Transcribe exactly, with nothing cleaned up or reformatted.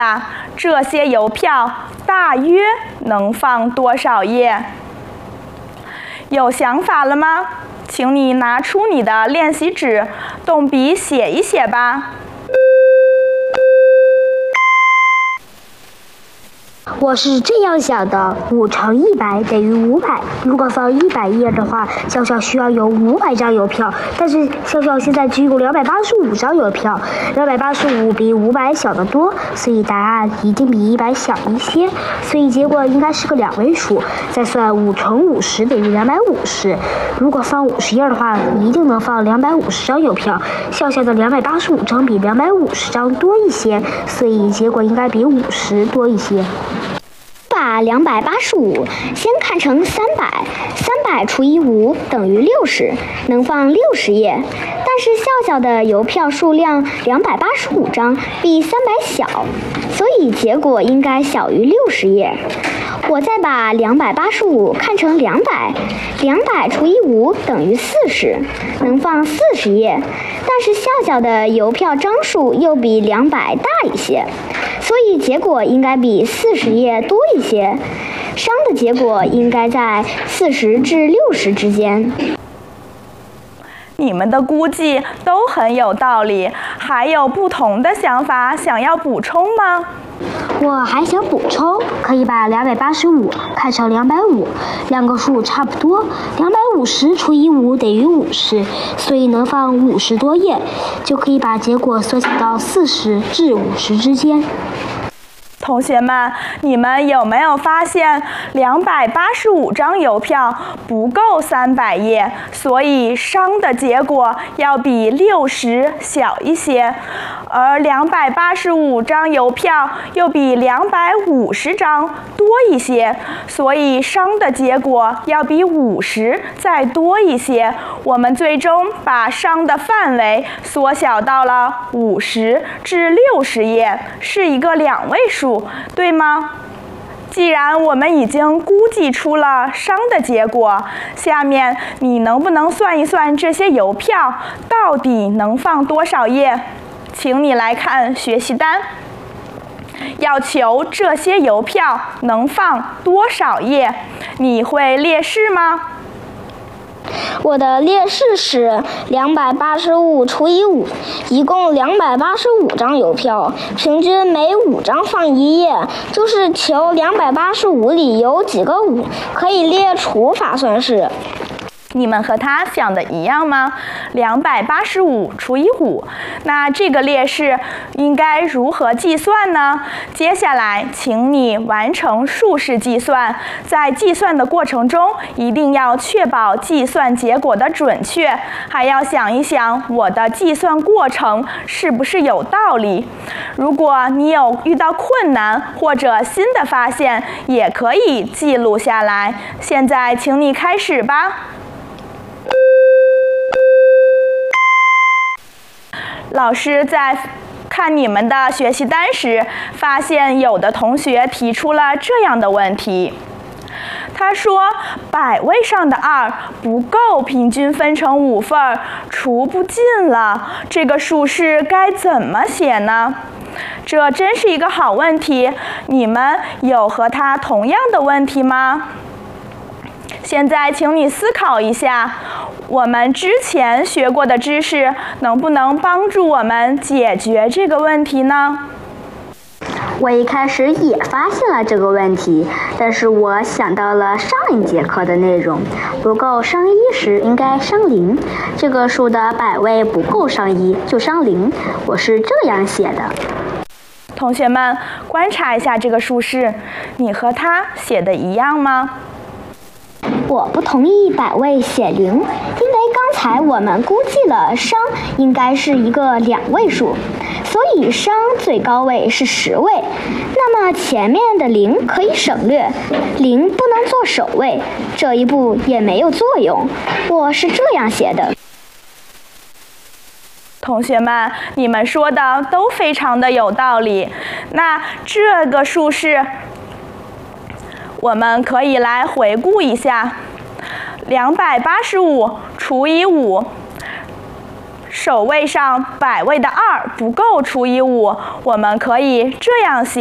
啊，这些邮票大约能放多少页？有想法了吗？请你拿出你的练习纸，动笔写一写吧。 我是这样想的，五乘一百等于五百。如果放一百页的话，笑笑需要有五百张邮票，但是笑笑现在只有两百八十五张邮票，两百八十五比五百小得多，所以答案一定比一百小一些，所以结果应该是个两位数。再算五乘五十等于两百五十。如果放五十页的话，一定能放两百五十张邮票。笑笑的两百八十五张比两百五十张多一些，所以结果应该比五十多一些。 把两百八十五先看成三百，三百除以五等于六十，能放六十页。但是笑笑的邮票数量两百八十五张，比三百小，所以结果应该小于六十页。我再把两百八十五看成两百，两百除以五等于四十，能放四十页。但是笑笑的邮票张数又比两百大一些，所以结果应该比四十页多一些。商的结果应该在四十至六十之间。 你们的估计都很有道理，还有不同的想法想要补充吗？ 我还想补充，可以把两百八十五看成两百五，两个数差不多，两百五十除以五等于五十，所以能放五十多页，就可以把结果缩小到四十至五十之间。 同学们，你们有没有发现两百八十五张邮票不够三百页，所以商的结果要比六十小一些，而两百八十五张邮票又比两百五十张多一些，所以商的结果要比五十再多一些。我们最终把商的范围缩小到了五十至六十页，是一个两位数。对吗？既然我们已经估计出了商的结果，下面你能不能算一算这些邮票到底能放多少页？请你来看学习单，要求这些邮票能放多少页，你会列式吗？ 我的列式是两百八十五除以五，一共两百八十五张邮票，平均每五张放一页，就是求两百八十五里有几个五，可以列除法算式。 你们和他想的一样吗？两百八十五除以五，那这个列式应该如何计算呢？接下来，请你完成竖式计算。在计算的过程中，一定要确保计算结果的准确，还要想一想我的计算过程是不是有道理。如果你有遇到困难或者新的发现，也可以记录下来。现在，请你开始吧。老师在看你们的学习单时，发现有的同学提出了这样的问题。他说，百位上的二不够平均分成五份，除不尽了，这个数式该怎么写呢？这真是一个好问题，你们有和他同样的问题吗？现在请你思考一下，我们之前学过的知识能不能帮助我们解决这个问题呢？ 我一开始也发现了这个问题，但是我想到了上一节课的内容，不够商一时应该商零，这个数的百位不够商一就商零，我是这样写的。 同学们观察一下这个数式，你和他写的一样吗？ 我不同意百位写零，因为刚才我们估计了商应该是一个两位数，所以商最高位是十位，那么前面的零可以省略，零不能做首位，这一步也没有作用。我是这样写的。 同学们，你们说的都非常的有道理。那这个数式，我们可以来回顾一下，两百八十五除以五， 首位上百位的二不够除以五，我们可以这样写。